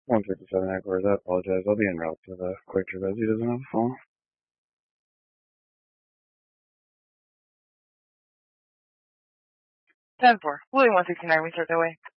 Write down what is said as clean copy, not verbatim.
157 headquarters, I apologize. I'll be en route to the quick trip as he doesn't have a phone. 10-4. William 169, we start that way.